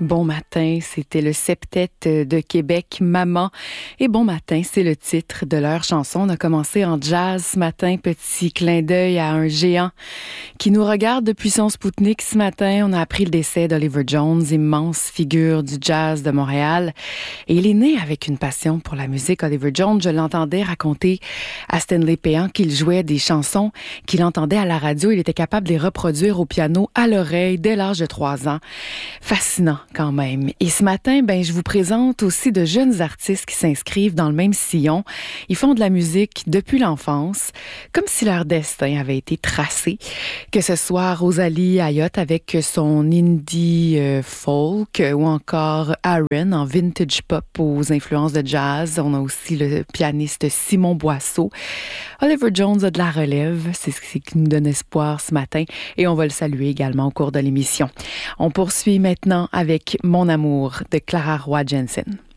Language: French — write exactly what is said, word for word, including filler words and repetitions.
Bon matin, c'était le septet de Québec, Maman. Et bon matin, c'est le titre de leur chanson. On a commencé en jazz ce matin, petit clin d'œil à un géant qui nous regarde depuis son Spoutnik ce matin. On a appris le décès d'Oliver Jones, immense figure du jazz de Montréal. Et il est né avec une passion pour la musique. Oliver Jones, je l'entendais raconter à Stanley Péan qu'il jouait des chansons qu'il entendait à la radio. Il était capable de les reproduire au piano à l'oreille dès l'âge de trois ans. Fascinant quand même. Et ce matin, ben, je vous présente aussi de jeunes artistes qui s'inscrivent dans le même sillon. Ils font de la musique depuis l'enfance, comme si leur destin avait été tracé. Que ce soit Rosalie Ayotte avec son indie euh, folk ou encore Aaron en vintage pop aux influences de jazz. On a aussi le pianiste Simon Boisseau. Oliver Jones a de la relève. C'est ce qui nous donne espoir ce matin et on va le saluer également au cours de l'émission. On poursuit maintenant avec Mon amour de Clara Roy Jensen.